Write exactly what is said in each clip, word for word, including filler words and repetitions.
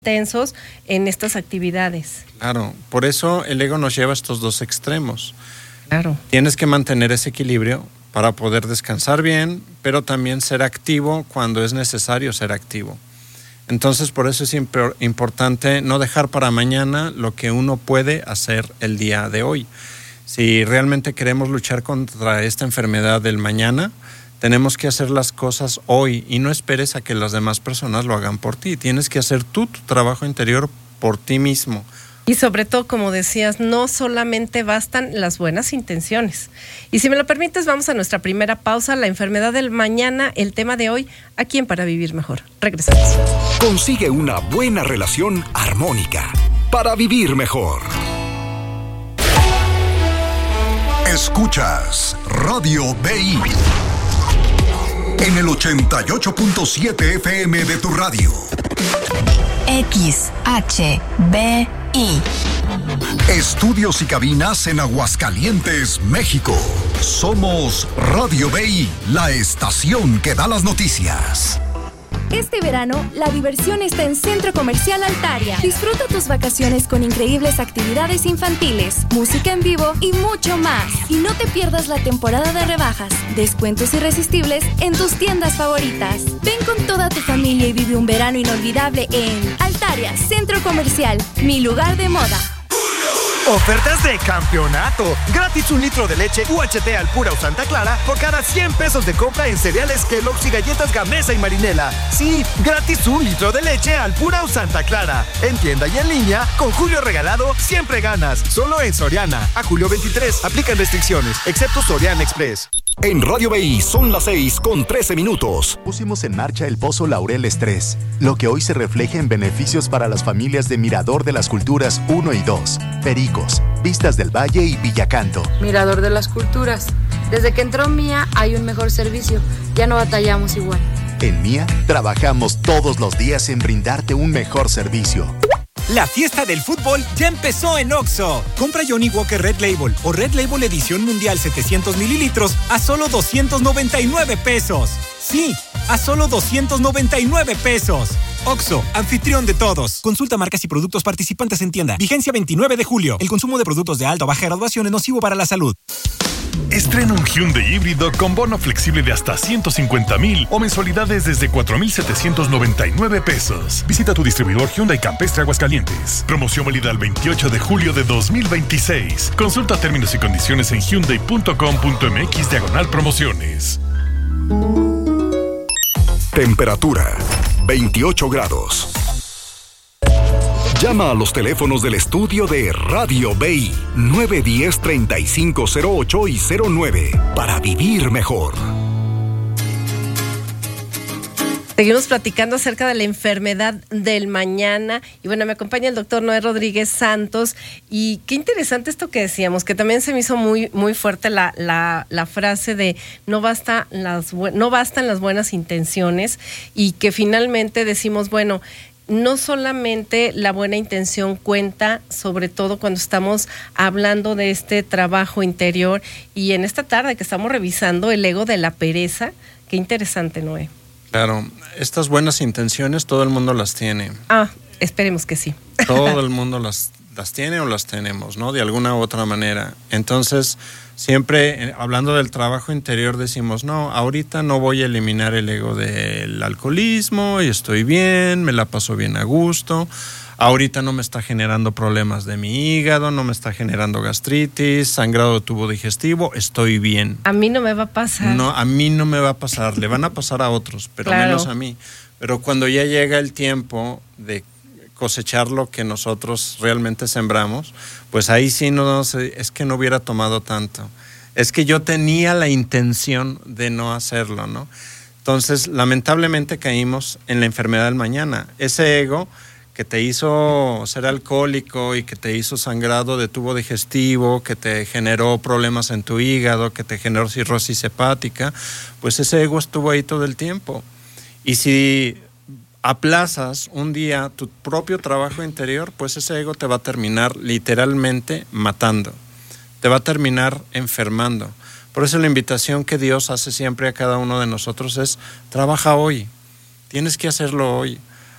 intensos en estas actividades. Claro, por eso el ego nos lleva a estos dos extremos. Claro. Tienes que mantener ese equilibrio para poder descansar bien, pero también ser activo cuando es necesario ser activo. Entonces, por eso es imp- importante no dejar para mañana lo que uno puede hacer el día de hoy. Si realmente queremos luchar contra esta enfermedad del mañana, tenemos que hacer las cosas hoy y no esperes a que las demás personas lo hagan por ti. Tienes que hacer tú tu trabajo interior por ti mismo. Y sobre todo, como decías, no solamente bastan las buenas intenciones. Y si me lo permites, vamos a nuestra primera pausa, la enfermedad del mañana, el tema de hoy, aquí en Para Vivir Mejor. Regresamos. Consigue una buena relación armónica para vivir mejor. Escuchas Radio B I en el ochenta y ocho punto siete F M de tu radio. X H B I. Estudios y cabinas en Aguascalientes, México. Somos Radio B I, la estación que da las noticias. Este verano, la diversión está en Centro Comercial Altaria. Disfruta tus vacaciones con increíbles actividades infantiles, música en vivo y mucho más. Y no te pierdas la temporada de rebajas, descuentos irresistibles en tus tiendas favoritas. Ven con toda tu familia y vive un verano inolvidable en Altaria, Centro Comercial, mi lugar de moda. Ofertas de campeonato. Gratis un litro de leche U H T Alpura o Santa Clara por cada cien pesos de compra en cereales Kellogg's y galletas Gamesa y Marinela. Sí, gratis un litro de leche Alpura o Santa Clara. En tienda y en línea, con Julio Regalado, siempre ganas. Solo en Soriana. A julio veintitrés. Aplican restricciones, excepto Soriana Express. En Radio B I son las seis con trece minutos. Pusimos en marcha el Pozo Laureles tres, lo que hoy se refleja en beneficios para las familias de Mirador de las Culturas uno y dos, Pericos, Vistas del Valle y Villacanto. Mirador de las Culturas. Desde que entró Mía hay un mejor servicio. Ya no batallamos igual. En Mía trabajamos todos los días en brindarte un mejor servicio. La fiesta del fútbol ya empezó en Oxxo. Compra Johnny Walker Red Label o Red Label Edición Mundial setecientos mililitros a solo doscientos noventa y nueve pesos. Sí, a solo doscientos noventa y nueve pesos. Oxxo, anfitrión de todos. Consulta marcas y productos participantes en tienda. Vigencia veintinueve de julio. El consumo de productos de alta o baja graduación es nocivo para la salud. Estrena un Hyundai híbrido con bono flexible de hasta ciento cincuenta mil o mensualidades desde cuatro mil setecientos noventa y nueve pesos. Visita tu distribuidor Hyundai Campestre Aguascalientes. Promoción válida el veintiocho de julio de dos mil veintiséis. Consulta términos y condiciones en hyundai punto com punto m x diagonal promociones. Temperatura veintiocho grados. Llama a los teléfonos del estudio de Radio B I nueve uno cero, treinta y cinco cero ocho y cero nueve para vivir mejor. Seguimos platicando acerca de la enfermedad del mañana y bueno, me acompaña el doctor Noé Rodríguez Santos y qué interesante esto que decíamos, que también se me hizo muy, muy fuerte la, la, la frase de no basta las, no bastan las buenas intenciones y que finalmente decimos, bueno, no solamente la buena intención cuenta, sobre todo cuando estamos hablando de este trabajo interior y en esta tarde que estamos revisando el ego de la pereza, qué interesante, Noé. Claro, estas buenas intenciones todo el mundo las tiene. Ah, esperemos que sí. Todo el mundo las, las tiene o las tenemos, ¿no? De alguna u otra manera. Entonces, siempre eh, hablando del trabajo interior decimos, no, ahorita no voy a eliminar el ego del alcoholismo y estoy bien, me la paso bien a gusto. Ahorita no me está generando problemas de mi hígado, no me está generando gastritis, sangrado de tubo digestivo, estoy bien. A mí no me va a pasar. No, a mí no me va a pasar, le van a pasar a otros, pero claro, menos a mí. Pero cuando ya llega el tiempo de cosechar lo que nosotros realmente sembramos, pues ahí sí no, es que no hubiera tomado tanto. Es que yo tenía la intención de no hacerlo, ¿no? Entonces, lamentablemente caímos en la enfermedad del mañana. Ese ego que te hizo ser alcohólico y que te hizo sangrado de tubo digestivo, que te generó problemas en tu hígado, que te generó cirrosis hepática, pues ese ego estuvo ahí todo el tiempo. Y si aplazas un día tu propio trabajo interior, pues ese ego te va a terminar literalmente matando, te va a terminar enfermando. Por eso la invitación que Dios hace siempre a cada uno de nosotros es, trabaja hoy, tienes que hacerlo hoy.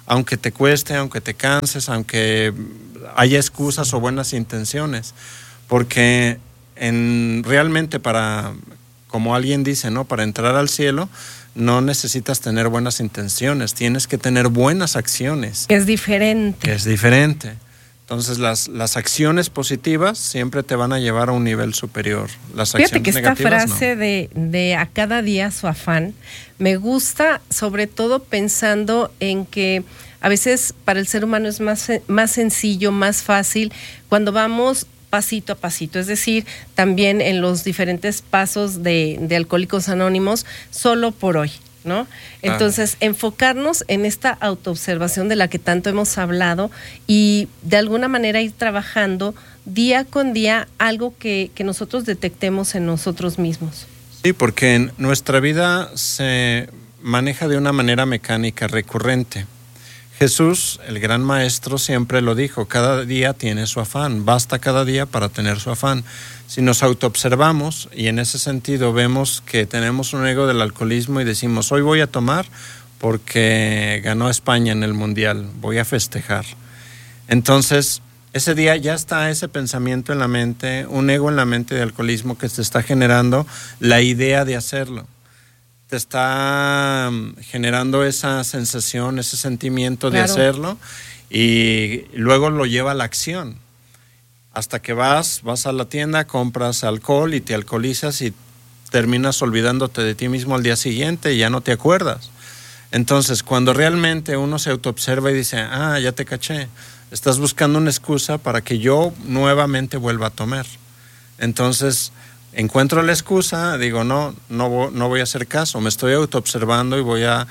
aunque te cueste, aunque te canses, aunque haya excusas o buenas intenciones, porque en, realmente para, como alguien dice, ¿no? Para entrar al cielo no necesitas tener buenas intenciones, tienes que tener buenas acciones. Es diferente. Es diferente. Entonces las, las acciones positivas siempre te van a llevar a un nivel superior. Las Fíjate acciones que esta negativas, frase no. de, de a cada día su afán me gusta, sobre todo pensando en que a veces para el ser humano es más, más sencillo, más fácil cuando vamos pasito a pasito, es decir, también en los diferentes pasos de, de Alcohólicos Anónimos, solo por hoy, ¿no? Entonces, ah. enfocarnos en esta autoobservación de la que tanto hemos hablado y de alguna manera ir trabajando día con día algo que, que nosotros detectemos en nosotros mismos. Sí, porque en nuestra vida se maneja de una manera mecánica recurrente. Jesús, el gran maestro, siempre lo dijo, cada día tiene su afán, basta cada día para tener su afán. Si nos autoobservamos y en ese sentido vemos que tenemos un ego del alcoholismo y decimos, hoy voy a tomar porque ganó España en el Mundial, voy a festejar. Entonces, ese día ya está ese pensamiento en la mente, un ego en la mente de alcoholismo que te está generando la idea de hacerlo. Te está generando esa sensación, ese sentimiento de claro. hacerlo y luego lo lleva a la acción. Hasta que vas, vas a la tienda, compras alcohol y te alcoholizas y terminas olvidándote de ti mismo al día siguiente y ya no te acuerdas. Entonces, cuando realmente uno se autoobserva y dice, ah, ya te caché, estás buscando una excusa para que yo nuevamente vuelva a tomar. Entonces, encuentro la excusa, digo, no, no, no voy a hacer caso, me estoy autoobservando y voy a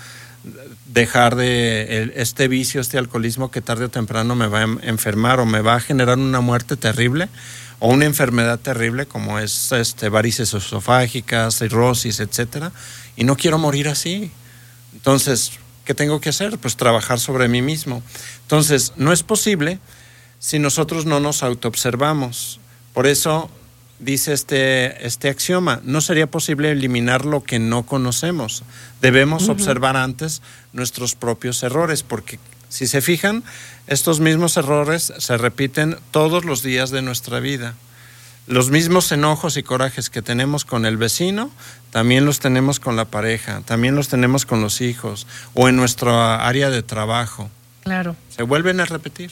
dejar de el, este vicio, este alcoholismo que tarde o temprano me va a enfermar o me va a generar una muerte terrible o una enfermedad terrible como es este, varices esofágicas, cirrosis, etcétera, y no quiero morir así. Entonces, ¿qué tengo que hacer? Pues trabajar sobre mí mismo. Entonces, no es posible si nosotros no nos autoobservamos. Por eso dice este, este axioma, no sería posible eliminar lo que no conocemos. Debemos uh-huh. observar antes nuestros propios errores, porque si se fijan, estos mismos errores se repiten todos los días de nuestra vida. Los mismos enojos y corajes que tenemos con el vecino, también los tenemos con la pareja, también los tenemos con los hijos o en nuestra área de trabajo. Claro. Se vuelven a repetir.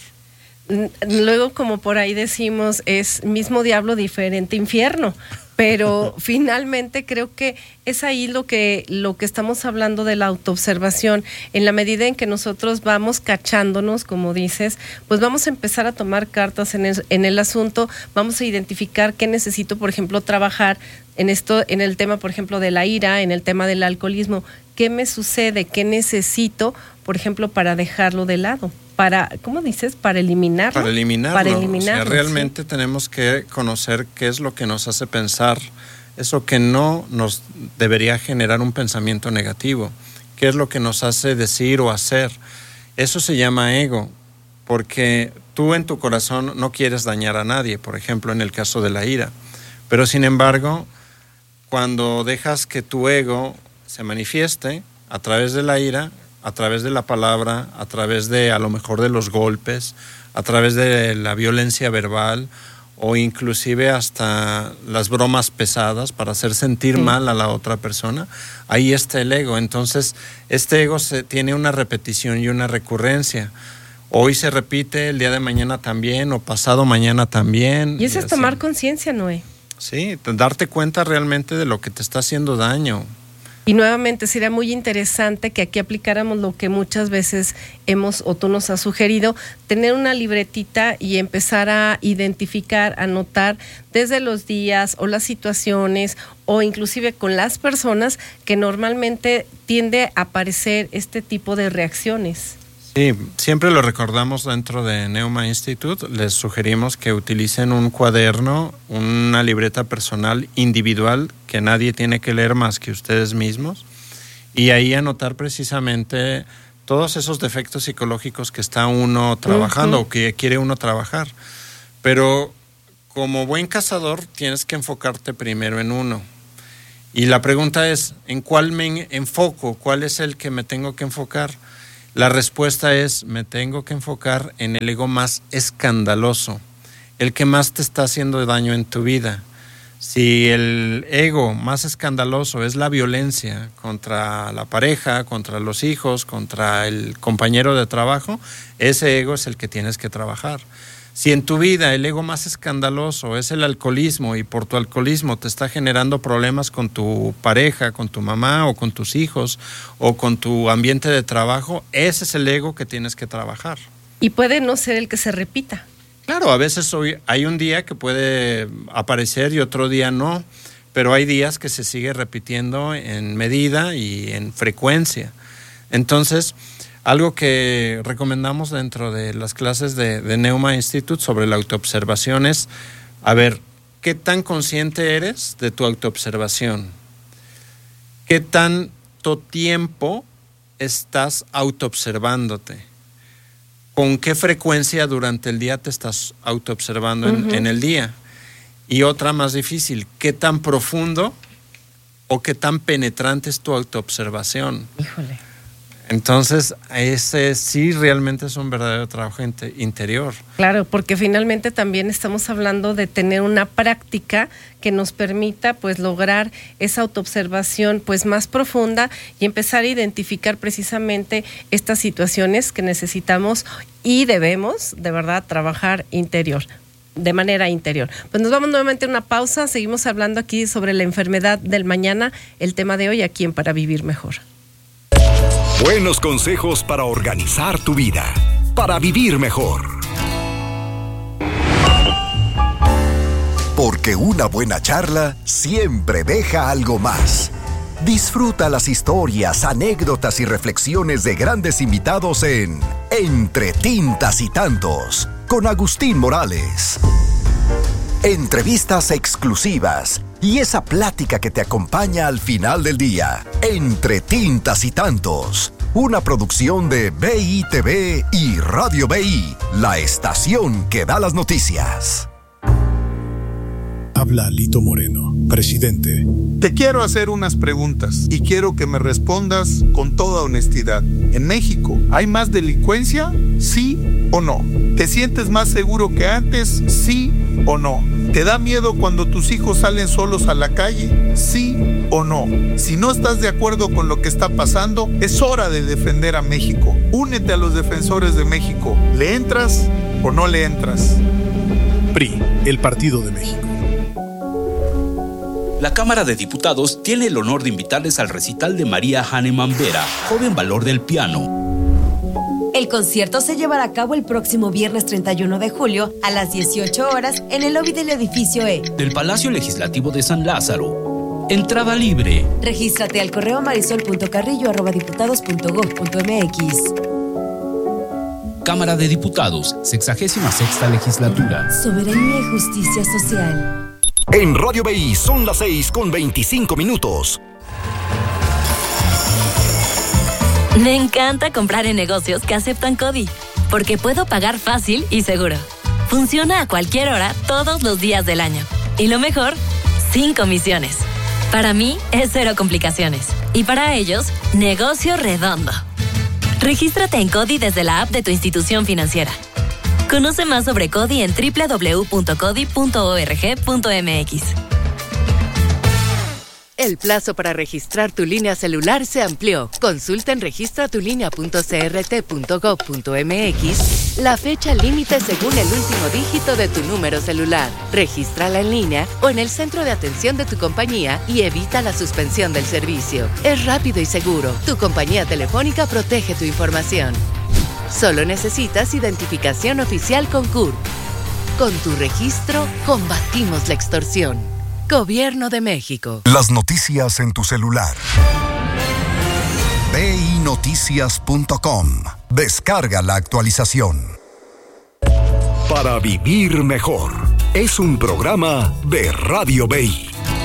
Luego, como por ahí decimos, es mismo diablo, diferente infierno, pero finalmente creo que es ahí lo que, lo que estamos hablando de la autoobservación. En la medida en que nosotros vamos cachándonos, como dices, pues vamos a empezar a tomar cartas en el, en el asunto, vamos a identificar qué necesito, por ejemplo, trabajar en esto, en el tema, por ejemplo, de la ira, en el tema del alcoholismo, qué me sucede, qué necesito, por ejemplo, para dejarlo de lado. Para, ¿cómo dices? Para eliminarlo. Para eliminarlo. Para eliminarlo. O sea, realmente sí. tenemos que conocer qué es lo que nos hace pensar, eso que no nos debería generar un pensamiento negativo, qué es lo que nos hace decir o hacer. Eso se llama ego, porque tú en tu corazón no quieres dañar a nadie, por ejemplo, en el caso de la ira. Pero sin embargo, cuando dejas que tu ego se manifieste a través de la ira, a través de la palabra, a través de a lo mejor de los golpes, a través de la violencia verbal o inclusive hasta las bromas pesadas para hacer sentir sí. mal a la otra persona, ahí está el ego. Entonces, este ego se, tiene una repetición y una recurrencia. Hoy se repite, el día de mañana también, o pasado mañana también. Y eso y es así. Tomar conciencia, Noé. Sí, darte cuenta realmente de lo que te está haciendo daño. Y nuevamente sería muy interesante que aquí aplicáramos lo que muchas veces hemos o tú nos has sugerido, tener una libretita y empezar a identificar, a notar desde los días o las situaciones o inclusive con las personas que normalmente tiende a aparecer este tipo de reacciones. Sí, siempre lo recordamos dentro de Neuma Institute, les sugerimos que utilicen un cuaderno, una libreta personal individual que nadie tiene que leer más que ustedes mismos y ahí anotar precisamente todos esos defectos psicológicos que está uno trabajando uh-huh. o que quiere uno trabajar. Pero como buen cazador tienes que enfocarte primero en uno. Y la pregunta es, ¿en cuál me enfoco? ¿Cuál es el que me tengo que enfocar? La respuesta es, me tengo que enfocar en el ego más escandaloso, el que más te está haciendo daño en tu vida. Si el ego más escandaloso es la violencia contra la pareja, contra los hijos, contra el compañero de trabajo, ese ego es el que tienes que trabajar. Si en tu vida el ego más escandaloso es el alcoholismo y por tu alcoholismo te está generando problemas con tu pareja, con tu mamá o con tus hijos o con tu ambiente de trabajo, ese es el ego que tienes que trabajar. Y puede no ser el que se repita. Claro, a veces hoy hay un día que puede aparecer y otro día no, pero hay días que se sigue repitiendo en medida y en frecuencia. Entonces, algo que recomendamos dentro de las clases de, de Neuma Institute sobre la autoobservación es, a ver, ¿qué tan consciente eres de tu autoobservación? ¿Qué tanto tiempo estás autoobservándote? ¿Con qué frecuencia durante el día te estás autoobservando en, uh-huh. en el día? Y otra más difícil, ¿qué tan profundo o qué tan penetrante es tu autoobservación? Híjole. Entonces, ese sí realmente es un verdadero trabajo interior. Claro, porque finalmente también estamos hablando de tener una práctica que nos permita pues lograr esa autoobservación pues más profunda y empezar a identificar precisamente estas situaciones que necesitamos y debemos de verdad trabajar interior. de manera interior. Pues nos vamos nuevamente a una pausa, seguimos hablando aquí sobre la enfermedad del mañana, el tema de hoy aquí en Para Vivir Mejor. Buenos consejos para organizar tu vida, para vivir mejor. Porque una buena charla siempre deja algo más. Disfruta las historias, anécdotas y reflexiones de grandes invitados en Entre Tintas y Tantos, con Agustín Morales. Entrevistas exclusivas y esa plática que te acompaña al final del día. Entre Tintas y Tantos, una producción de B I T V y Radio B I, la estación que da las noticias. Habla Lito Moreno, presidente. Te quiero hacer unas preguntas y quiero que me respondas con toda honestidad. ¿En México hay más delincuencia? ¿Sí o no? ¿Te sientes más seguro que antes? ¿Sí o no? ¿Te da miedo cuando tus hijos salen solos a la calle? ¿Sí o no? Si no estás de acuerdo con lo que está pasando, es hora de defender a México. Únete a los defensores de México. ¿Le entras o no le entras? P R I, el Partido de México. La Cámara de Diputados tiene el honor de invitarles al recital de María Hahnemann Vera, joven valor del piano. El concierto se llevará a cabo el próximo viernes treinta y uno de julio a las dieciocho horas en el lobby del edificio E del Palacio Legislativo de San Lázaro. Entrada libre. Regístrate al correo marisol punto carrillo arroba diputados punto gob punto mx. Cámara de Diputados, sexagésima sexta legislatura. Soberanía y justicia social. En Radio B I son las seis con veinticinco minutos. Me encanta comprar en negocios que aceptan CODI, porque puedo pagar fácil y seguro. Funciona a cualquier hora, todos los días del año. Y lo mejor, sin comisiones. Para mí es cero complicaciones. Y para ellos, negocio redondo. Regístrate en CODI desde la app de tu institución financiera. Conoce más sobre CODI en doble u doble u doble u punto codi punto org punto mx. El plazo para registrar tu línea celular se amplió. Consulta en registra tu línea punto c r t punto gob punto mx la fecha límite según el último dígito de tu número celular. Regístrala en línea o en el centro de atención de tu compañía y evita la suspensión del servicio. Es rápido y seguro. Tu compañía telefónica protege tu información. Solo necesitas identificación oficial con C U R P. Con tu registro, combatimos la extorsión. Gobierno de México. Las noticias en tu celular. B I noticias punto com. Descarga la actualización. Para vivir mejor. Es un programa de Radio B I.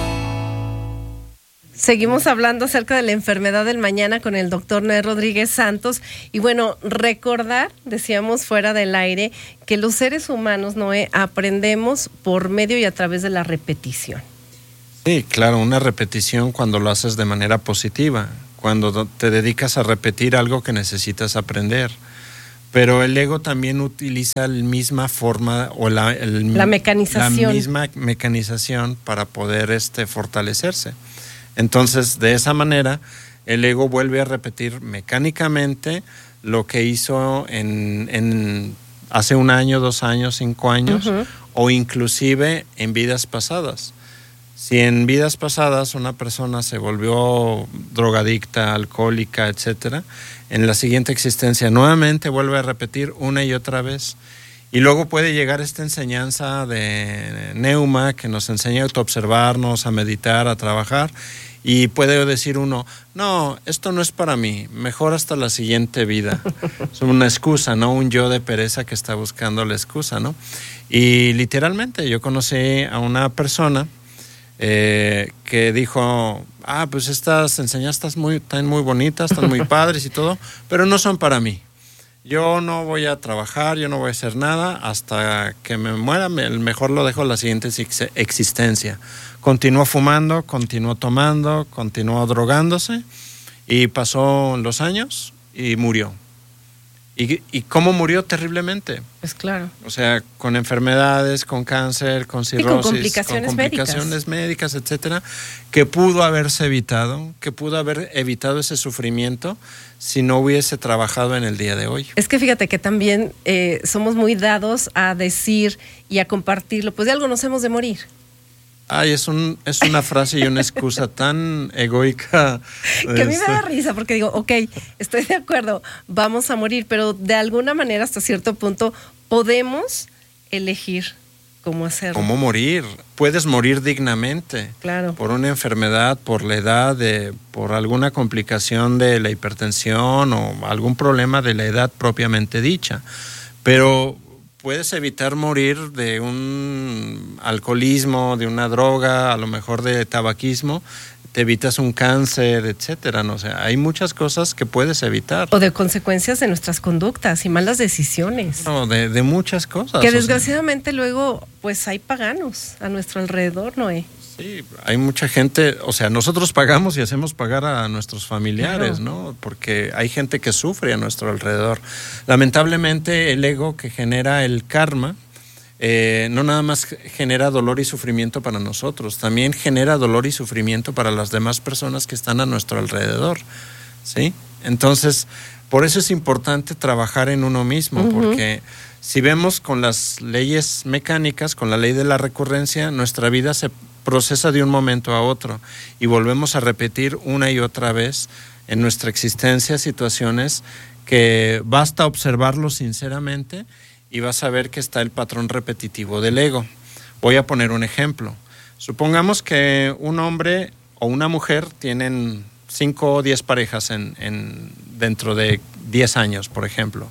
Seguimos hablando acerca de la enfermedad del mañana con el doctor Noé Rodríguez Santos. Y bueno, recordar, decíamos fuera del aire, que los seres humanos, Noé, aprendemos por medio y a través de la repetición. Sí, claro, una repetición cuando lo haces de manera positiva. cuando te dedicas a repetir algo que necesitas aprender. Pero el ego también utiliza la misma forma o la, el, la mecanización. La misma mecanización para poder este, fortalecerse. Entonces, de esa manera, el ego vuelve a repetir mecánicamente lo que hizo en, en hace un año, dos años, cinco años, uh-huh. o inclusive en vidas pasadas. Si en vidas pasadas una persona se volvió drogadicta, alcohólica, etcétera, en la siguiente existencia nuevamente vuelve a repetir una y otra vez. Y luego puede llegar esta enseñanza de Neuma que nos enseña a autoobservarnos, a meditar, a trabajar. Y puede decir uno, no, esto no es para mí, mejor hasta la siguiente vida. Es una excusa, ¿no? Un yo de pereza que está buscando la excusa, ¿no? Y literalmente yo conocí a una persona eh, que dijo, ah, pues estas enseñanzas muy, están muy bonitas, están muy padres y todo, pero no son para mí. Yo no voy a trabajar, yo no voy a hacer nada hasta que me muera, mejor lo dejo en la siguiente existencia. Continuó fumando, continuó tomando, continuó drogándose y pasó los años y murió. ¿Y, y cómo murió? Terriblemente. Pues claro. O sea, con enfermedades, con cáncer, con cirrosis, con complicaciones, con complicaciones médicas. médicas, etcétera, que pudo haberse evitado, que pudo haber evitado ese sufrimiento si no hubiese trabajado en el día de hoy. Es que fíjate que también eh, somos muy dados a decir y a compartirlo, pues de algo nos hemos de morir. Ay, es un es una frase y una excusa tan egoica. Que a mí me da risa porque digo, ok, estoy de acuerdo, vamos a morir, pero de alguna manera hasta cierto punto podemos elegir cómo hacerlo. ¿Cómo morir? Puedes morir dignamente. Claro. Por una enfermedad, por la edad, de, por alguna complicación de la hipertensión o algún problema de la edad propiamente dicha. Pero puedes evitar morir de un alcoholismo, de una droga, a lo mejor de tabaquismo, te evitas un cáncer, etcétera, ¿no? O sea, hay muchas cosas que puedes evitar. O de consecuencias de nuestras conductas y malas decisiones. No, de, de muchas cosas. Que desgraciadamente sea, luego, pues hay paganos a nuestro alrededor, Noé. Sí, hay mucha gente, o sea, nosotros pagamos y hacemos pagar a nuestros familiares, claro. ¿no? Porque hay gente que sufre a nuestro alrededor. Lamentablemente el ego que genera el karma, eh, no nada más genera dolor y sufrimiento para nosotros, también genera dolor y sufrimiento para las demás personas que están a nuestro alrededor, ¿sí? Entonces, por eso es importante trabajar en uno mismo, uh-huh. porque si vemos con las leyes mecánicas, con la ley de la recurrencia, nuestra vida se procesa de un momento a otro y volvemos a repetir una y otra vez en nuestra existencia situaciones que basta observarlo sinceramente y vas a ver que está el patrón repetitivo del ego. Voy a poner un ejemplo. Supongamos que un hombre o una mujer tienen cinco o diez parejas en, en, dentro de diez años, por ejemplo,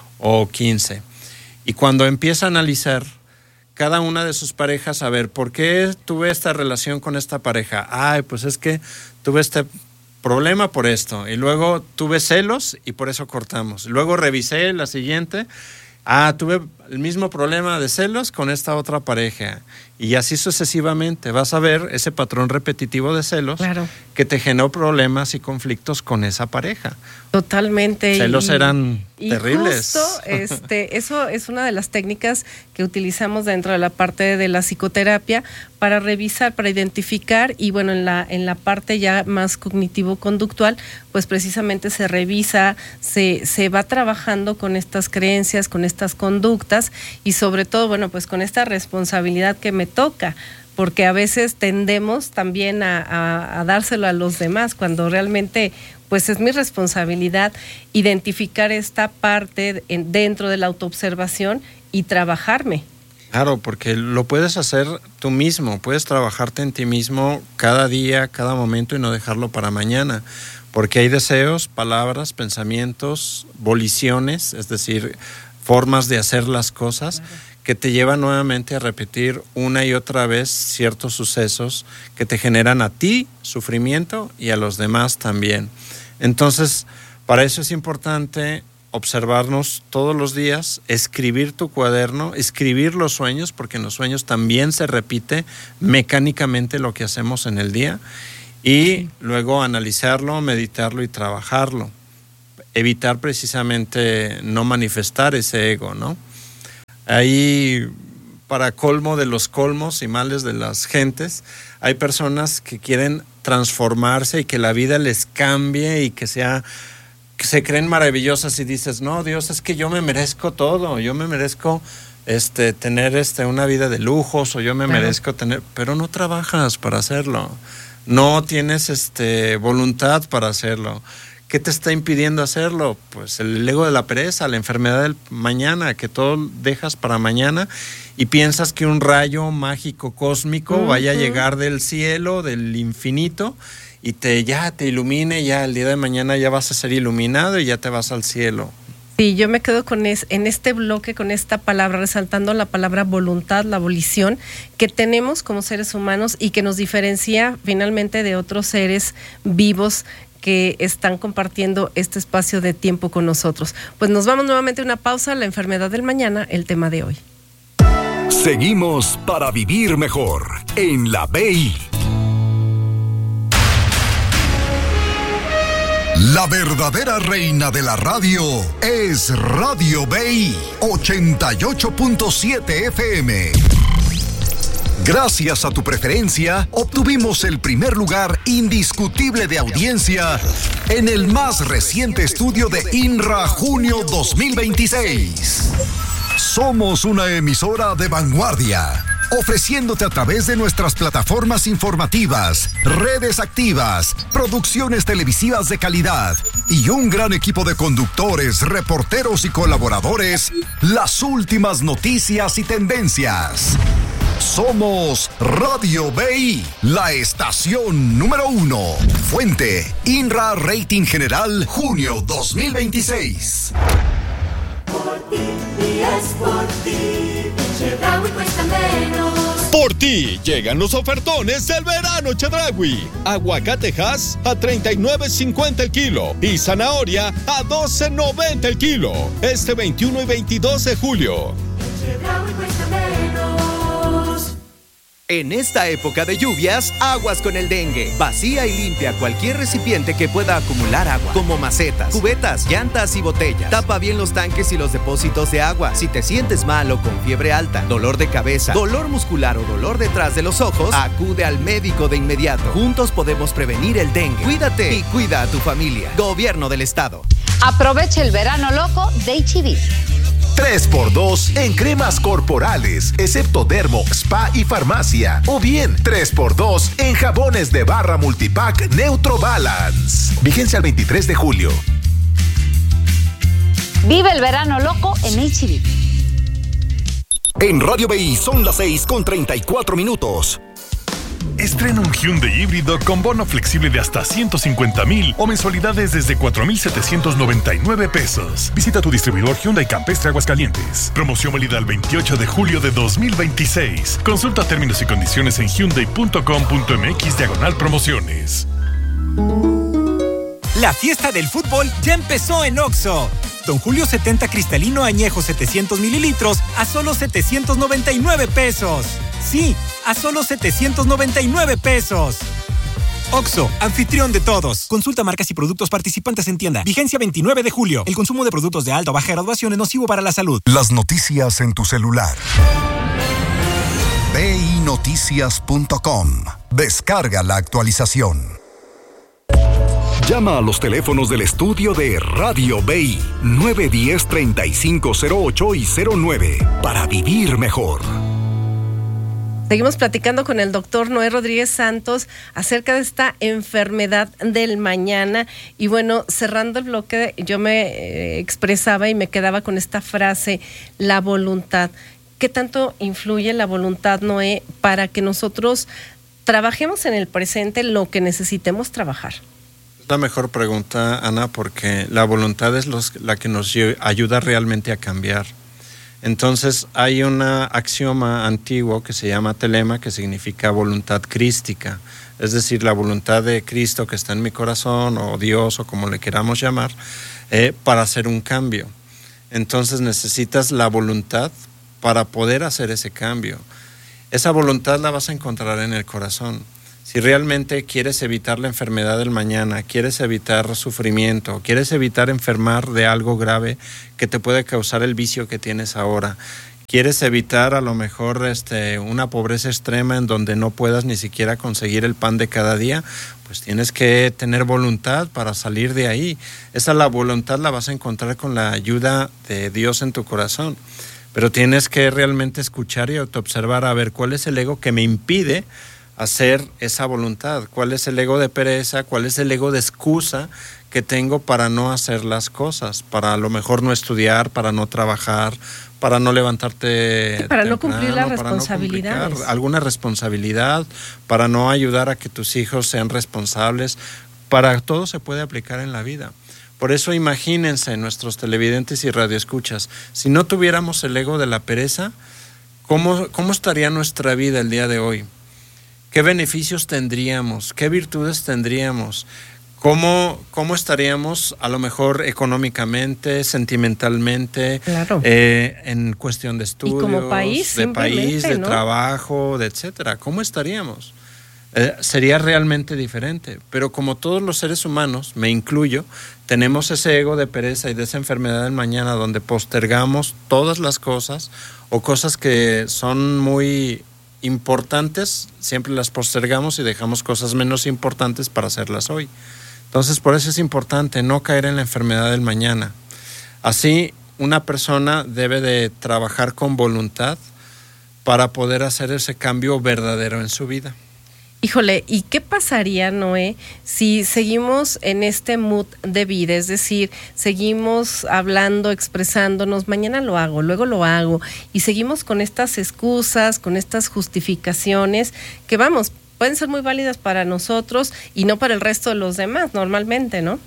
o quince. Y cuando empieza a analizar cada una de sus parejas, a ver, ¿por qué tuve esta relación con esta pareja? Ay, pues es que tuve este problema por esto. Y luego tuve celos y por eso cortamos. Luego revisé la siguiente. Ah, tuve el mismo problema de celos con esta otra pareja. Y así sucesivamente vas a ver ese patrón repetitivo de celos, claro, que te generó problemas y conflictos con esa pareja. Totalmente. Celos y, eran y terribles. Justo, este, eso es una de las técnicas que utilizamos dentro de la parte de la psicoterapia para revisar, para identificar, y bueno, en la, en la parte ya más cognitivo-conductual, pues precisamente se revisa, se, se va trabajando con estas creencias, con estas conductas, y sobre todo, bueno, pues con esta responsabilidad que me toca, porque a veces tendemos también a, a, a dárselo a los demás, cuando realmente pues es mi responsabilidad identificar esta parte en, dentro de la autoobservación y trabajarme. Claro, porque lo puedes hacer tú mismo, puedes trabajarte en ti mismo cada día, cada momento, y no dejarlo para mañana, porque hay deseos, palabras, pensamientos, voliciones, es decir, formas de hacer las cosas, claro, que te llevan nuevamente a repetir una y otra vez ciertos sucesos que te generan a ti sufrimiento y a los demás también. Entonces, para eso es importante observarnos todos los días, escribir tu cuaderno, escribir los sueños, porque en los sueños también se repite mecánicamente lo que hacemos en el día, y luego analizarlo, meditarlo y trabajarlo. Evitar precisamente no manifestar ese ego, ¿no? Ahí, para colmo de los colmos y males de las gentes, hay personas que quieren transformarse y que la vida les cambie y que sea, que se creen maravillosas y dices, no, Dios, es que yo me merezco todo, yo me merezco este, tener este, una vida de lujos o yo me claro. merezco tener, pero no trabajas para hacerlo, no tienes este, voluntad para hacerlo. ¿Qué te está impidiendo hacerlo? Pues el ego de la pereza, la enfermedad del mañana, que todo dejas para mañana y piensas que un rayo mágico cósmico uh-huh. vaya a llegar del cielo, del infinito, y te ya te ilumine, ya el día de mañana ya vas a ser iluminado y ya te vas al cielo. Sí, yo me quedo con es, en este bloque, con esta palabra, resaltando la palabra voluntad, la volición que tenemos como seres humanos y que nos diferencia finalmente de otros seres vivos que están compartiendo este espacio de tiempo con nosotros. Pues nos vamos nuevamente a una pausa, la enfermedad del mañana, el tema de hoy. Seguimos para vivir mejor en la B I. La verdadera reina de la radio es Radio B I ochenta y ocho punto siete F M. Gracias a tu preferencia, obtuvimos el primer lugar indiscutible de audiencia en el más reciente estudio de INRA Junio dos mil veintiséis. Somos una emisora de vanguardia, ofreciéndote a través de nuestras plataformas informativas, redes activas, producciones televisivas de calidad y un gran equipo de conductores, reporteros y colaboradores, las últimas noticias y tendencias. Somos Radio B I, la estación número uno. Fuente, INRA Rating General, junio dos mil veintiséis. Por ti, y es por ti, Chedraui cuesta menos. Por ti, llegan los ofertones del verano Chedraui. Aguacate Hass a treinta y nueve cincuenta el kilo y zanahoria a doce noventa el kilo. Este veintiuno y veintidós de julio. Chedraui cuesta menos. En esta época de lluvias, aguas con el dengue. Vacía y limpia cualquier recipiente que pueda acumular agua, como macetas, cubetas, llantas y botellas. Tapa bien los tanques y los depósitos de agua. Si te sientes mal o con fiebre alta, dolor de cabeza, dolor muscular o dolor detrás de los ojos, acude al médico de inmediato. Juntos podemos prevenir el dengue. Cuídate y cuida a tu familia. Gobierno del Estado. Aprovecha el verano loco de H E B. tres por dos en cremas corporales, excepto dermo, spa y farmacia. O bien tres por dos en jabones de barra multipack Neutro Balance. Vigencia al veintitrés de julio. Vive el verano loco en H E B. En Radio B I son las seis con treinta y cuatro minutos. Estrena un Hyundai híbrido con bono flexible de hasta ciento cincuenta mil o mensualidades desde cuatro mil setecientos noventa y nueve pesos. Visita tu distribuidor Hyundai Campestre Aguascalientes. Promoción válida el veintiocho de julio de dos mil veintiséis. Consulta términos y condiciones en hyundai punto com punto m x diagonal promociones. La fiesta del fútbol ya empezó en Oxxo. Don Julio setenta cristalino añejo setecientos mililitros a solo setecientos noventa y nueve pesos. Sí, a solo setecientos noventa y nueve pesos. Oxxo, anfitrión de todos. Consulta marcas y productos participantes en tienda. Vigencia veintinueve de julio. El consumo de productos de alta o baja graduación es nocivo para la salud. Las noticias en tu celular. B I noticias punto com. Descarga la actualización. Llama a los teléfonos del estudio de Radio B I nueve uno cero, treinta y cinco cero ocho y cero nueve para vivir mejor. Seguimos platicando con el doctor Noé Rodríguez Santos acerca de esta enfermedad del mañana. Y bueno, cerrando el bloque, yo me eh, expresaba y me quedaba con esta frase, la voluntad. ¿Qué tanto influye la voluntad, Noé, para que nosotros trabajemos en el presente lo que necesitemos trabajar? La mejor pregunta, Ana, porque la voluntad es los, la que nos ayuda realmente a cambiar. Entonces hay un axioma antiguo que se llama telema, que significa voluntad crística, es decir, la voluntad de Cristo que está en mi corazón, o Dios, o como le queramos llamar, eh, para hacer un cambio. Entonces necesitas la voluntad para poder hacer ese cambio. Esa voluntad la vas a encontrar en el corazón. Si realmente quieres evitar la enfermedad del mañana, quieres evitar sufrimiento, quieres evitar enfermar de algo grave que te puede causar el vicio que tienes ahora, quieres evitar a lo mejor este, una pobreza extrema en donde no puedas ni siquiera conseguir el pan de cada día, pues tienes que tener voluntad para salir de ahí. Esa la voluntad la vas a encontrar con la ayuda de Dios en tu corazón. Pero tienes que realmente escuchar y autoobservar a ver cuál es el ego que me impide hacer esa voluntad, cuál es el ego de pereza, cuál es el ego de excusa que tengo para no hacer las cosas, para a lo mejor no estudiar, para no trabajar, para no levantarte sí, para temprano, no cumplir las para responsabilidades. No cumplir alguna responsabilidad, para no ayudar a que tus hijos sean responsables. Para todo se puede aplicar en la vida. Por eso imagínense, nuestros televidentes y radioescuchas, si no tuviéramos el ego de la pereza, ¿cómo, cómo estaría nuestra vida el día de hoy? ¿Qué beneficios tendríamos? ¿Qué virtudes tendríamos? ¿Cómo, cómo estaríamos a lo mejor económicamente, sentimentalmente, claro. eh, en cuestión de estudios, y como país, de país, de ¿no? trabajo, de etcétera? ¿Cómo estaríamos? Eh, sería realmente diferente. Pero como todos los seres humanos, me incluyo, tenemos ese ego de pereza y de esa enfermedad del mañana donde postergamos todas las cosas o cosas que son muy importantes, siempre las postergamos y dejamos cosas menos importantes para hacerlas hoy. Entonces, por eso es importante no caer en la enfermedad del mañana. Así, una persona debe de trabajar con voluntad para poder hacer ese cambio verdadero en su vida. Híjole, ¿y qué pasaría, Noé, si seguimos en este mood de vida? Es decir, seguimos hablando, expresándonos, mañana lo hago, luego lo hago, y seguimos con estas excusas, con estas justificaciones, que vamos, pueden ser muy válidas para nosotros y no para el resto de los demás, normalmente, ¿no?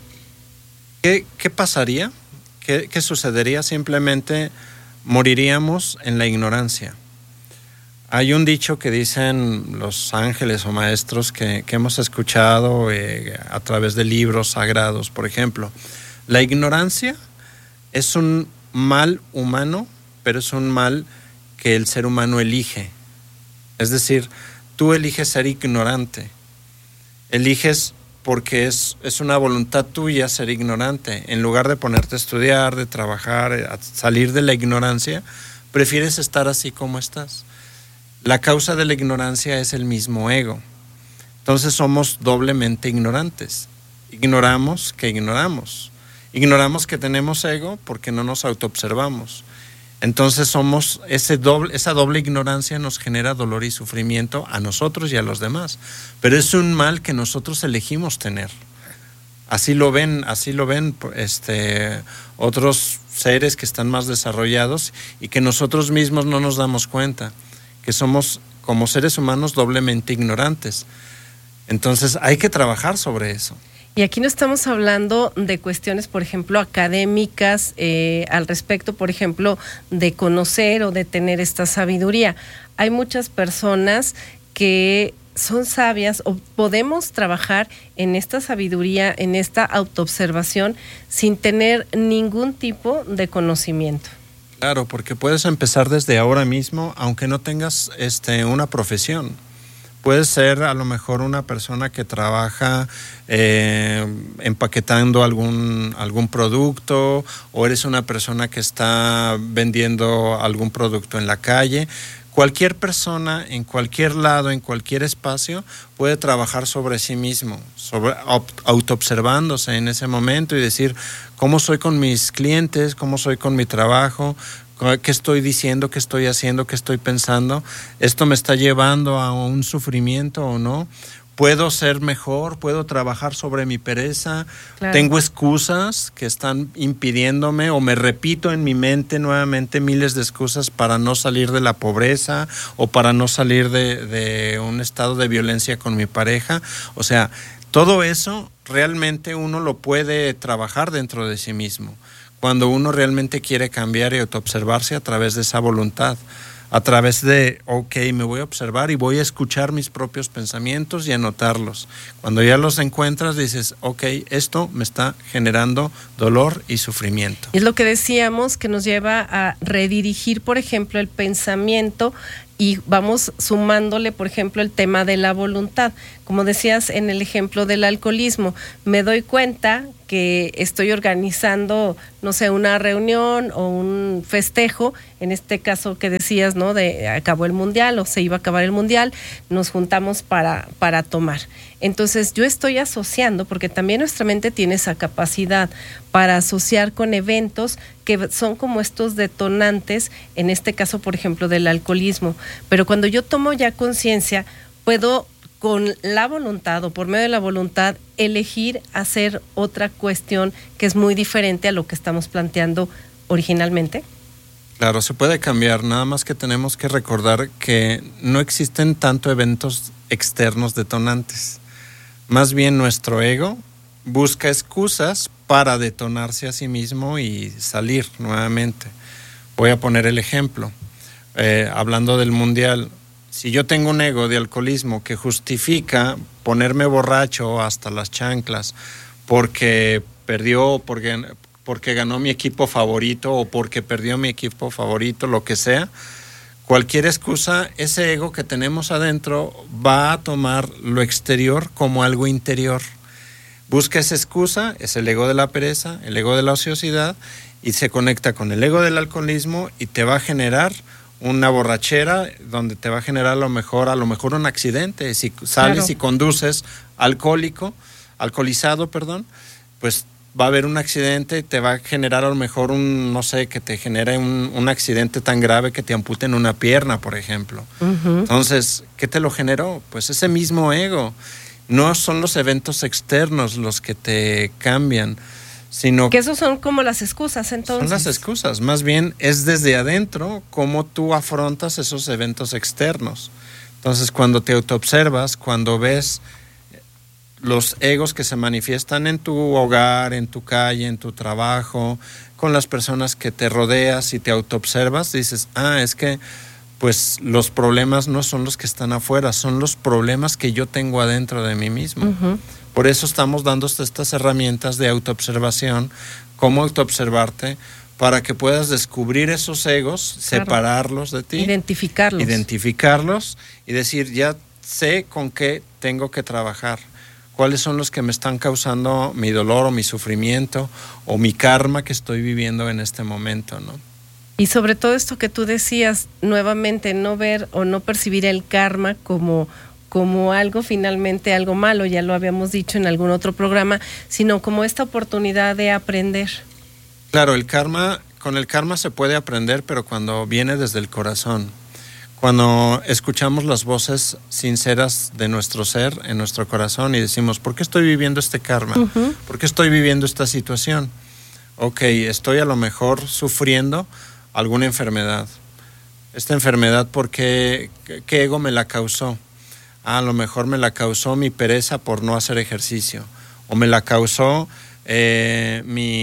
¿Qué, qué pasaría? ¿Qué, qué sucedería? Simplemente moriríamos en la ignorancia. Hay un dicho que dicen los ángeles o maestros que, que hemos escuchado eh, a través de libros sagrados, por ejemplo. La ignorancia es un mal humano, pero es un mal que el ser humano elige. Es decir, tú eliges ser ignorante. Eliges porque es, es una voluntad tuya ser ignorante. En lugar de ponerte a estudiar, de trabajar, a salir de la ignorancia, prefieres estar así como estás. La causa de la ignorancia es el mismo ego. Entonces somos doblemente ignorantes. Ignoramos que ignoramos. Ignoramos que tenemos ego porque no nos autoobservamos. Entonces somos ese doble, esa doble ignorancia nos genera dolor y sufrimiento a nosotros y a los demás. Pero es un mal que nosotros elegimos tener. Así lo ven, así lo ven este, otros seres que están más desarrollados y que nosotros mismos no nos damos cuenta. Que somos como seres humanos doblemente ignorantes. Entonces hay que trabajar sobre eso. Y aquí no estamos hablando de cuestiones, por ejemplo, académicas eh, al respecto, por ejemplo, de conocer o de tener esta sabiduría. Hay muchas personas que son sabias o podemos trabajar en esta sabiduría, en esta autoobservación, sin tener ningún tipo de conocimiento. Claro, porque puedes empezar desde ahora mismo, aunque no tengas este, una profesión. Puedes ser a lo mejor una persona que trabaja eh, empaquetando algún, algún producto, o eres una persona que está vendiendo algún producto en la calle. Cualquier persona, en cualquier lado, en cualquier espacio, puede trabajar sobre sí mismo, sobre, autoobservándose en ese momento y decir cómo soy con mis clientes, cómo soy con mi trabajo, qué estoy diciendo, qué estoy haciendo, qué estoy pensando. ¿Esto me está llevando a un sufrimiento o no? ¿Puedo ser mejor? ¿Puedo trabajar sobre mi pereza? Claro. ¿Tengo excusas que están impidiéndome o me repito en mi mente nuevamente miles de excusas para no salir de la pobreza o para no salir de, de un estado de violencia con mi pareja? O sea, todo eso realmente uno lo puede trabajar dentro de sí mismo. Cuando uno realmente quiere cambiar y autoobservarse a través de esa voluntad. A través de, ok, me voy a observar y voy a escuchar mis propios pensamientos y anotarlos. Cuando ya los encuentras, dices, ok, esto me está generando dolor y sufrimiento. Es lo que decíamos, que nos lleva a redirigir, por ejemplo, el pensamiento y vamos sumándole, por ejemplo, el tema de la voluntad. Como decías en el ejemplo del alcoholismo, me doy cuenta que estoy organizando, no sé, una reunión o un festejo, en este caso que decías, ¿no? De acabó el mundial o se iba a acabar el mundial, nos juntamos para, para tomar. Entonces yo estoy asociando, porque también nuestra mente tiene esa capacidad para asociar con eventos que son como estos detonantes, en este caso, por ejemplo, del alcoholismo. Pero cuando yo tomo ya conciencia, puedo con la voluntad o por medio de la voluntad elegir hacer otra cuestión que es muy diferente a lo que estamos planteando originalmente. Claro, se puede cambiar, nada más que tenemos que recordar que no existen tanto eventos externos detonantes. Más bien nuestro ego busca excusas para detonarse a sí mismo y salir nuevamente. Voy a poner el ejemplo. Eh, hablando del mundial, si yo tengo un ego de alcoholismo que justifica ponerme borracho hasta las chanclas porque perdió, porque, porque ganó mi equipo favorito o porque perdió mi equipo favorito, lo que sea, cualquier excusa, ese ego que tenemos adentro va a tomar lo exterior como algo interior. Busca esa excusa, es el ego de la pereza, el ego de la ociosidad, y se conecta con el ego del alcoholismo y te va a generar una borrachera donde te va a generar a lo mejor, a lo mejor un accidente. Si sales claro. y conduces alcohólico, alcoholizado, perdón, pues va a haber un accidente y te va a generar a lo mejor un, no sé, que te genere un, un accidente tan grave que te amputen una pierna, por ejemplo. Uh-huh. Entonces, ¿qué te lo generó? Pues ese mismo ego. No son los eventos externos los que te cambian, sino que esos son como las excusas, entonces. Son las excusas, más bien es desde adentro cómo tú afrontas esos eventos externos. Entonces, cuando te autoobservas, cuando ves los egos que se manifiestan en tu hogar, en tu calle, en tu trabajo, con las personas que te rodeas y te autoobservas, dices, ah, es que pues los problemas no son los que están afuera, son los problemas que yo tengo adentro de mí mismo. Uh-huh. Por eso estamos dando estas herramientas de autoobservación, cómo autoobservarte, para que puedas descubrir esos egos, claro. separarlos de ti. Identificarlos. Identificarlos y decir, ya sé con qué tengo que trabajar. Cuáles son los que me están causando mi dolor o mi sufrimiento o mi karma que estoy viviendo en este momento, ¿no? Y sobre todo esto que tú decías, nuevamente, no ver o no percibir el karma como, como algo finalmente, algo malo, ya lo habíamos dicho en algún otro programa, sino como esta oportunidad de aprender. Claro, el karma, con el karma se puede aprender, pero cuando viene desde el corazón, cuando escuchamos las voces sinceras de nuestro ser, en nuestro corazón, y decimos, ¿por qué estoy viviendo este karma? Uh-huh. ¿Por qué estoy viviendo esta situación? Ok, estoy a lo mejor sufriendo alguna enfermedad. Esta enfermedad, ¿por qué, qué ego me la causó? Ah, a lo mejor me la causó mi pereza por no hacer ejercicio, o me la causó eh,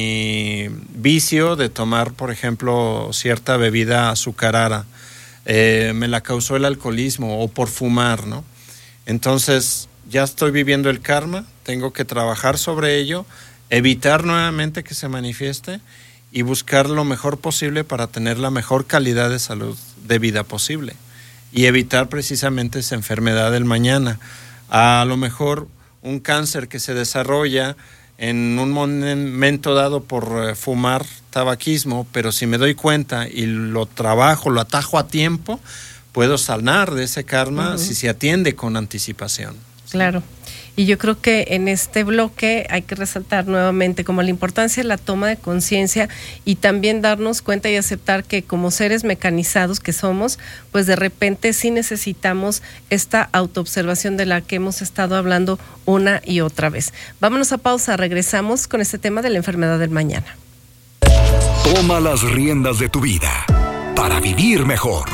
mi vicio de tomar, por ejemplo, cierta bebida azucarada, eh, me la causó el alcoholismo, o por fumar, ¿no? Entonces, ya estoy viviendo el karma, tengo que trabajar sobre ello, evitar nuevamente que se manifieste y buscar lo mejor posible para tener la mejor calidad de salud de vida posible y evitar precisamente esa enfermedad del mañana. A lo mejor un cáncer que se desarrolla en un momento dado por fumar tabaquismo, pero si me doy cuenta y lo trabajo, lo atajo a tiempo, puedo sanar de ese karma uh-huh. si se atiende con anticipación. Claro. Y yo creo que en este bloque hay que resaltar nuevamente como la importancia de la toma de conciencia y también darnos cuenta y aceptar que como seres mecanizados que somos, pues de repente sí necesitamos esta autoobservación de la que hemos estado hablando una y otra vez. Vámonos a pausa, regresamos con este tema de la enfermedad del mañana. Toma las riendas de tu vida para vivir mejor.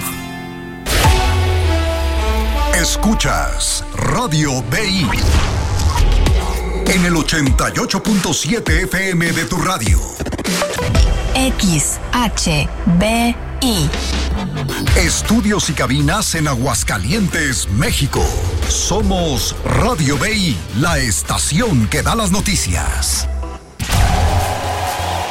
Escuchas Radio B I en el ochenta y ocho punto siete F M de tu radio. X H B I. Estudios y cabinas en Aguascalientes, México. Somos Radio B I, la estación que da las noticias.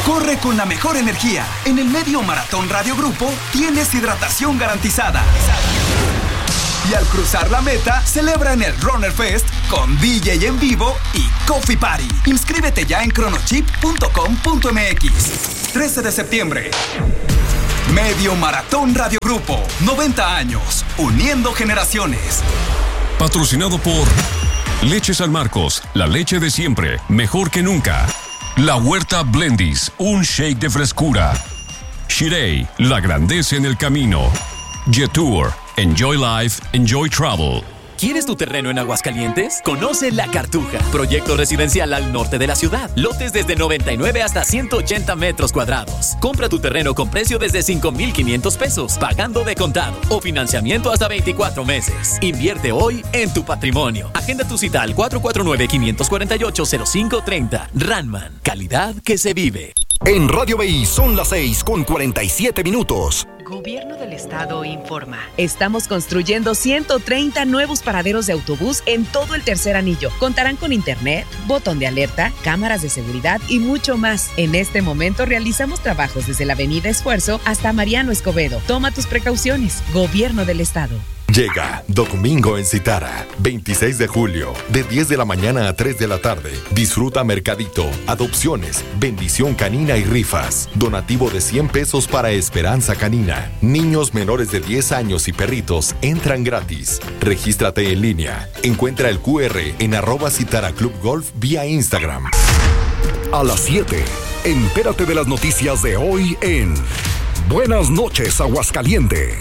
Corre con la mejor energía. En el Medio Maratón Radio Grupo tienes hidratación garantizada. Y al cruzar la meta, celebra en el Runner Fest con D J en vivo y Coffee Party. Inscríbete ya en cronochip punto com punto m x. trece de septiembre. Medio Maratón Radio Grupo. noventa años. Uniendo generaciones. Patrocinado por Leche San Marcos, la leche de siempre, mejor que nunca. La Huerta Blendis, un shake de frescura. Shirei, la grandeza en el camino. Jetour, enjoy life, enjoy travel. ¿Quieres tu terreno en Aguascalientes? Conoce La Cartuja, proyecto residencial al norte de la ciudad. Lotes desde noventa y nueve hasta ciento ochenta metros cuadrados. Compra tu terreno con precio desde cinco mil quinientos pesos, pagando de contado o financiamiento hasta veinticuatro meses. Invierte hoy en tu patrimonio. Agenda tu cita al cuatro cuatro nueve, cinco cuatro ocho, cero cinco tres cero. Ranman, calidad que se vive. En Radio B I son las seis con cuarenta y siete minutos. Gobierno del Estado informa. Estamos construyendo ciento treinta nuevos paraderos de autobús en todo el tercer anillo. Contarán con internet, botón de alerta, cámaras de seguridad y mucho más. En este momento realizamos trabajos desde la Avenida Esfuerzo hasta Mariano Escobedo. Toma tus precauciones. Gobierno del Estado. Llega Domingo en Citara, veintiséis de julio, de diez de la mañana a tres de la tarde. Disfruta mercadito, adopciones, bendición canina y rifas. Donativo de cien pesos para Esperanza Canina. Niños menores de diez años y perritos entran gratis. Regístrate en línea. Encuentra el cu erre en arroba Citara Club Golf vía Instagram. A las siete, entérate de las noticias de hoy en Buenas noches, Aguascalientes.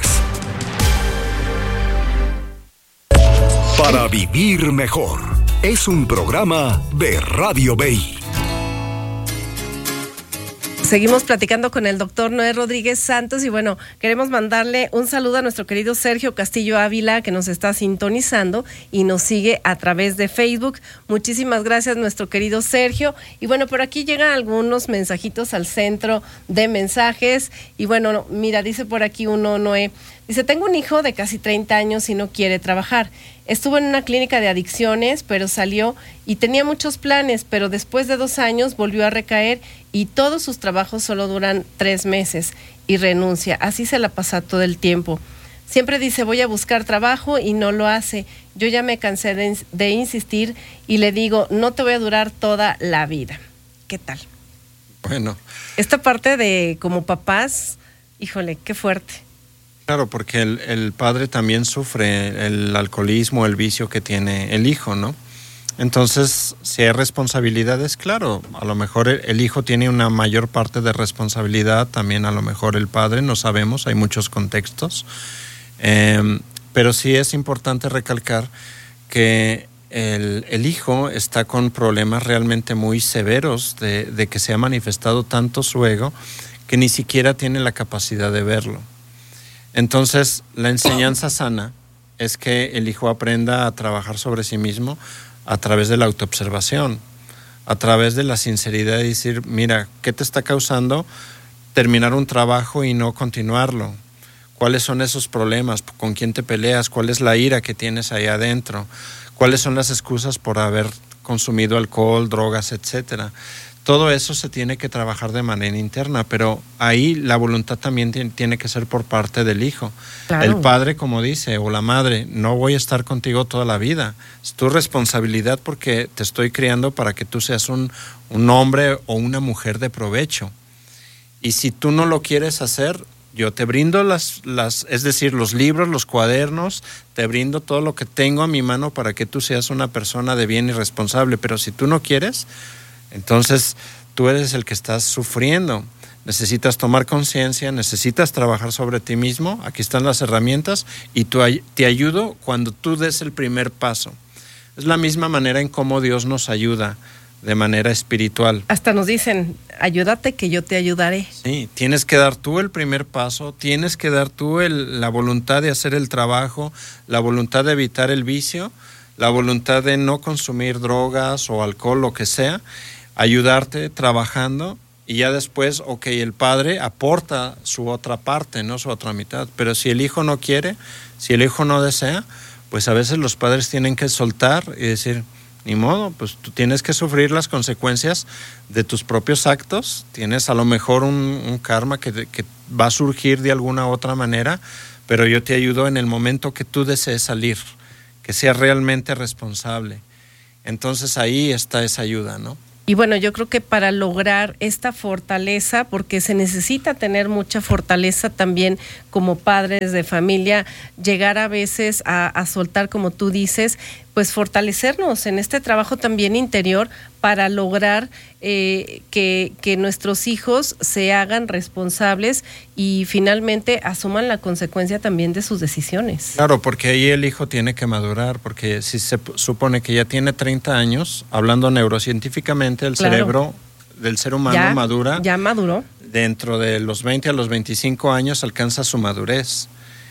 Para vivir mejor, es un programa de Radio B I. Seguimos platicando con el doctor Noé Rodríguez Santos y bueno, queremos mandarle un saludo a nuestro querido Sergio Castillo Ávila, que nos está sintonizando y nos sigue a través de Facebook. Muchísimas gracias, nuestro querido Sergio. Y bueno, por aquí llegan algunos mensajitos al centro de mensajes. Y bueno, mira, dice por aquí uno, Noé, dice, tengo un hijo de casi treinta años y no quiere trabajar. Estuvo en una clínica de adicciones, pero salió y tenía muchos planes, pero después de dos años volvió a recaer y todos sus trabajos solo duran tres meses y renuncia. Así se la pasa todo el tiempo. Siempre dice, voy a buscar trabajo y no lo hace. Yo ya me cansé de, de insistir y le digo, no te voy a durar toda la vida. ¿Qué tal? Bueno. Esta parte de como papás, híjole, qué fuerte. Claro, porque el, el padre también sufre el alcoholismo, el vicio que tiene el hijo, ¿no? Entonces, si hay responsabilidades, claro, a lo mejor el, el hijo tiene una mayor parte de responsabilidad, también a lo mejor el padre, no sabemos, hay muchos contextos, eh, pero sí es importante recalcar que el, el hijo está con problemas realmente muy severos de, de que se ha manifestado tanto su ego que ni siquiera tiene la capacidad de verlo. Entonces, la enseñanza sana es que el hijo aprenda a trabajar sobre sí mismo a través de la autoobservación, a través de la sinceridad de decir, mira, ¿qué te está causando terminar un trabajo y no continuarlo? ¿Cuáles son esos problemas? ¿Con quién te peleas? ¿Cuál es la ira que tienes ahí adentro? ¿Cuáles son las excusas por haber consumido alcohol, drogas, etcétera? Todo eso se tiene que trabajar de manera interna, pero ahí la voluntad también tiene que ser por parte del hijo. Claro. El padre, como dice, o la madre, no voy a estar contigo toda la vida. Es tu responsabilidad porque te estoy criando para que tú seas un, un hombre o una mujer de provecho. Y si tú no lo quieres hacer, yo te brindo las, las, es decir, los libros, los cuadernos, te brindo todo lo que tengo a mi mano para que tú seas una persona de bien y responsable. Pero si tú no quieres, entonces tú eres el que estás sufriendo. Necesitas tomar conciencia, necesitas trabajar sobre ti mismo. Aquí están las herramientas y tú, te ayudo cuando tú des el primer paso. Es la misma manera en cómo Dios nos ayuda de manera espiritual. Hasta nos dicen, ayúdate que yo te ayudaré. Sí, tienes que dar tú el primer paso, tienes que dar tú el, la voluntad de hacer el trabajo, la voluntad de evitar el vicio, la voluntad de no consumir drogas o alcohol, lo que sea, ayudarte trabajando y ya después, ok, el padre aporta su otra parte, no su otra mitad, pero si el hijo no quiere, si el hijo no desea, pues a veces los padres tienen que soltar y decir, ni modo, pues tú tienes que sufrir las consecuencias de tus propios actos, tienes a lo mejor un, un karma que, que va a surgir de alguna otra manera, pero yo te ayudo en el momento que tú desees salir, que seas realmente responsable. Entonces ahí está esa ayuda, ¿no? Y bueno, yo creo que para lograr esta fortaleza, porque se necesita tener mucha fortaleza también como padres de familia, llegar a veces a, a soltar, como tú dices, pues fortalecernos en este trabajo también interior para lograr eh, que, que nuestros hijos se hagan responsables y finalmente asuman la consecuencia también de sus decisiones. Claro, porque ahí el hijo tiene que madurar, porque si se supone que ya tiene treinta años, hablando neurocientíficamente, el claro. cerebro del ser humano ya, madura. Ya maduró. Dentro de los veinte a los veinticinco años alcanza su madurez.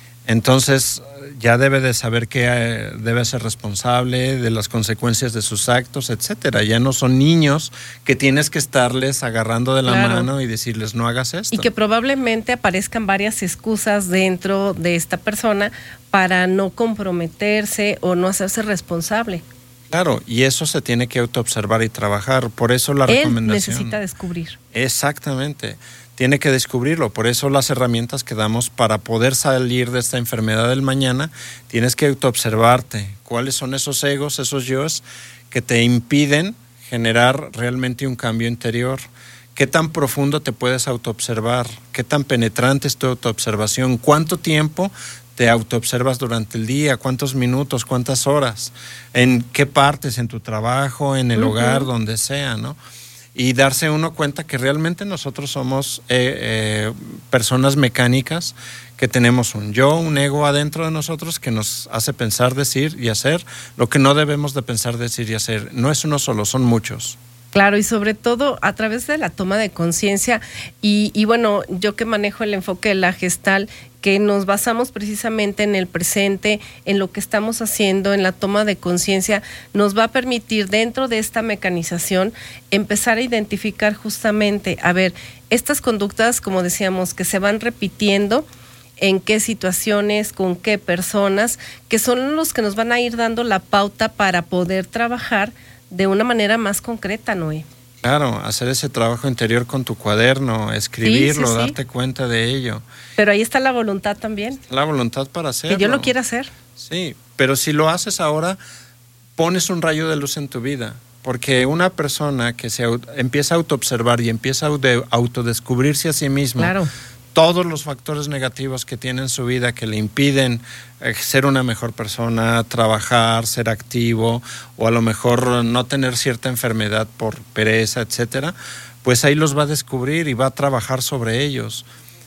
Entonces ya debe de saber que eh, debe ser responsable de las consecuencias de sus actos, etcétera. Ya no son niños que tienes que estarles agarrando de la claro. mano y decirles no hagas esto. Y que probablemente aparezcan varias excusas dentro de esta persona para no comprometerse o no hacerse responsable. Claro, y eso se tiene que autoobservar y trabajar. Por eso la Él recomendación. necesita descubrir. Exactamente. Tiene que descubrirlo, por eso las herramientas que damos para poder salir de esta enfermedad del mañana, tienes que autoobservarte, cuáles son esos egos, esos yoes que te impiden generar realmente un cambio interior, qué tan profundo te puedes autoobservar, qué tan penetrante es tu autoobservación, cuánto tiempo te autoobservas durante el día, cuántos minutos, cuántas horas, en qué partes, en tu trabajo, en el uh-huh. hogar, donde sea, ¿no? Y darse uno cuenta que realmente nosotros somos eh, eh, personas mecánicas, que tenemos un yo, un ego adentro de nosotros que nos hace pensar, decir y hacer lo que no debemos de pensar, decir y hacer. No es uno solo, son muchos. Claro, y sobre todo a través de la toma de conciencia y, y bueno, yo que manejo el enfoque de la Gestalt, que nos basamos precisamente en el presente, en lo que estamos haciendo, en la toma de conciencia, nos va a permitir dentro de esta mecanización empezar a identificar justamente, a ver, estas conductas, como decíamos, que se van repitiendo, en qué situaciones, con qué personas, que son los que nos van a ir dando la pauta para poder trabajar de una manera más concreta, Noé. Claro, hacer ese trabajo interior con tu cuaderno, escribirlo, sí, sí, sí. darte cuenta de ello. Pero ahí está la voluntad también. La voluntad para hacerlo. Que yo lo quiera hacer. Sí, pero si lo haces ahora, pones un rayo de luz en tu vida. Porque una persona que se empieza a autoobservar y empieza a autodescubrirse a sí mismo, claro. todos los factores negativos que tiene en su vida que le impiden ser una mejor persona, trabajar, ser activo o a lo mejor no tener cierta enfermedad por pereza, etcétera, pues ahí los va a descubrir y va a trabajar sobre ellos.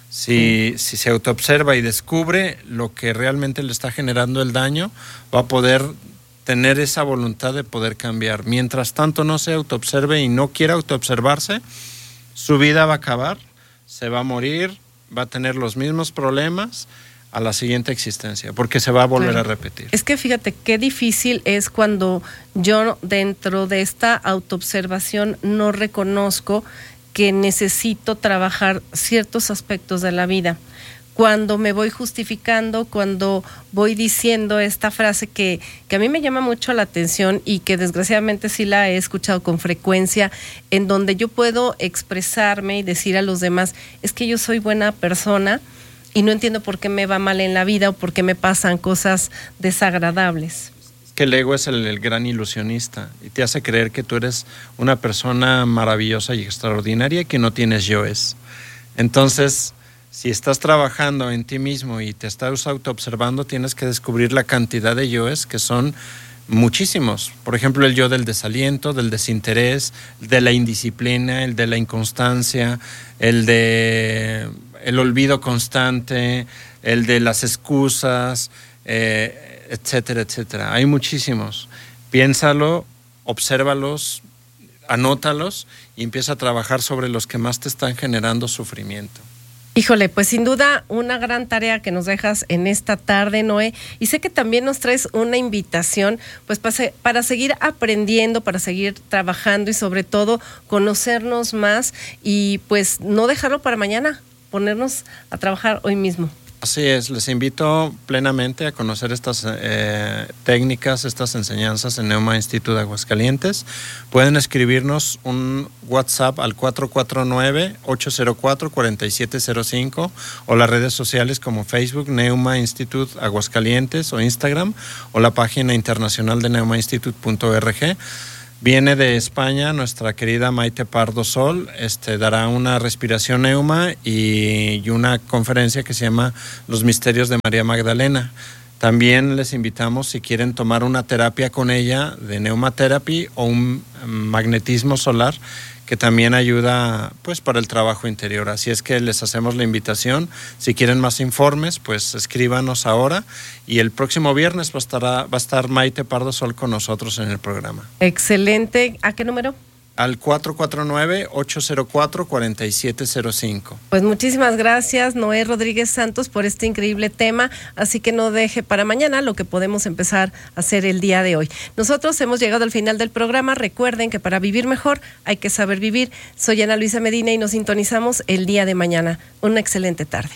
Si, si se autoobserva y descubre lo que realmente le está generando el daño, va a poder tener esa voluntad de poder cambiar. Mientras tanto no se autoobserve y no quiera autoobservarse, su vida va a acabar, se va a morir, va a tener los mismos problemas a la siguiente existencia, porque se va a volver claro. a repetir. Es que fíjate qué difícil es cuando yo dentro de esta autoobservación no reconozco que necesito trabajar ciertos aspectos de la vida. Cuando me voy justificando, cuando voy diciendo esta frase que, que a mí me llama mucho la atención y que desgraciadamente sí la he escuchado con frecuencia, en donde yo puedo expresarme y decir a los demás, es que yo soy buena persona y no entiendo por qué me va mal en la vida o por qué me pasan cosas desagradables. Que el ego es el, el gran ilusionista y te hace creer que tú eres una persona maravillosa y extraordinaria y que no tienes yoes. Entonces, si estás trabajando en ti mismo y te estás autoobservando, tienes que descubrir la cantidad de yoes que son muchísimos. Por ejemplo, el yo del desaliento, del desinterés, de la indisciplina, el de la inconstancia, el de el olvido constante, el de las excusas, eh, etcétera, etcétera. Hay muchísimos. Piénsalo, obsérvalos, anótalos y empieza a trabajar sobre los que más te están generando sufrimiento. Híjole, pues sin duda una gran tarea que nos dejas en esta tarde, Noé, y sé que también nos traes una invitación pues para, para seguir aprendiendo, para seguir trabajando y sobre todo conocernos más y pues no dejarlo para mañana, ponernos a trabajar hoy mismo. Así es, les invito plenamente a conocer estas eh, técnicas, estas enseñanzas en Neuma Institute de Aguascalientes. Pueden escribirnos un WhatsApp al cuatro cuatro nueve, ocho cero cuatro, cuatro siete cero cinco o las redes sociales como Facebook, Neuma Institute Aguascalientes o Instagram o la página internacional de neuma institute punto org. Viene de España nuestra querida Maite Pardo Sol, este, dará una respiración neuma y, y una conferencia que se llama Los Misterios de María Magdalena. También les invitamos, si quieren tomar una terapia con ella de neumaterapy o un magnetismo solar, que también ayuda pues para el trabajo interior. Así es que les hacemos la invitación. Si quieren más informes, pues escríbanos ahora. Y el próximo viernes va a estar, va a estar Maite Pardo Sol con nosotros en el programa. Excelente. ¿A qué número? Al cuatro cuatro nueve, ocho cero cuatro, cuatro siete cero cinco. Pues muchísimas gracias, Noé Rodríguez Santos, por este increíble tema. Así que no deje para mañana lo que podemos empezar a hacer el día de hoy. Nosotros hemos llegado al final del programa. Recuerden que para vivir mejor hay que saber vivir. Soy Ana Luisa Medina y nos sintonizamos el día de mañana. Una excelente tarde.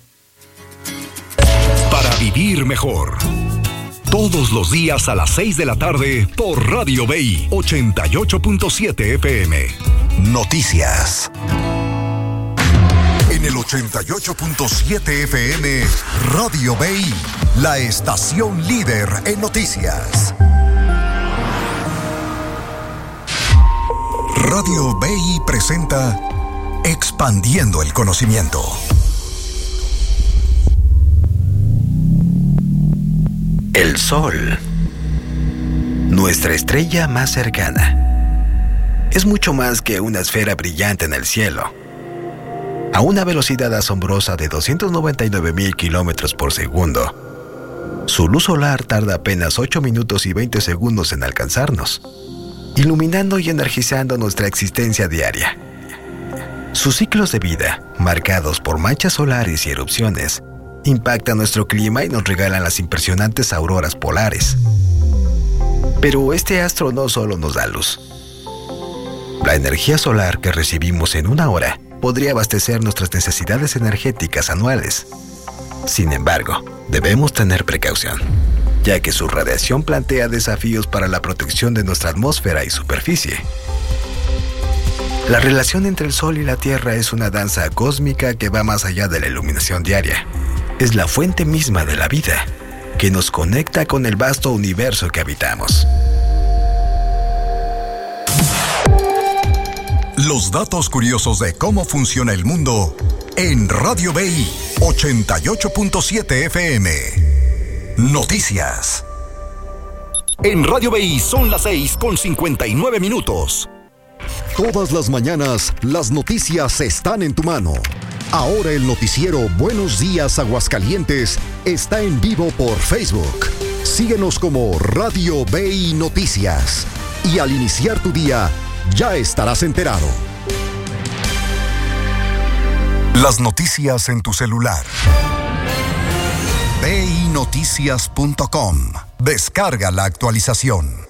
Para vivir mejor. Todos los días a las seis de la tarde por Radio B I ochenta y ocho punto siete F M. Noticias. En el ochenta y ocho punto siete F M, Radio B I, la estación líder en noticias. Radio B I presenta Expandiendo el Conocimiento. El Sol, nuestra estrella más cercana, es mucho más que una esfera brillante en el cielo. A una velocidad asombrosa de doscientos noventa y nueve mil kilómetros por segundo, su luz solar tarda apenas ocho minutos y veinte segundos en alcanzarnos, iluminando y energizando nuestra existencia diaria. Sus ciclos de vida, marcados por manchas solares y erupciones, impactan nuestro clima y nos regalan las impresionantes auroras polares. Pero este astro no solo nos da luz. La energía solar que recibimos en una hora podría abastecer nuestras necesidades energéticas anuales. Sin embargo, debemos tener precaución, ya que su radiación plantea desafíos para la protección de nuestra atmósfera y superficie. La relación entre el Sol y la Tierra es una danza cósmica que va más allá de la iluminación diaria. Es la fuente misma de la vida, que nos conecta con el vasto universo que habitamos. Los datos curiosos de cómo funciona el mundo en Radio B I ochenta y ocho punto siete F M. Noticias. En Radio B I son las seis con cincuenta y nueve minutos. Todas las mañanas, las noticias están en tu mano. Ahora el noticiero Buenos Días Aguascalientes está en vivo por Facebook. Síguenos como Radio B I Noticias. Y al iniciar tu día, ya estarás enterado. Las noticias en tu celular. B I noticias punto com. Descarga la actualización.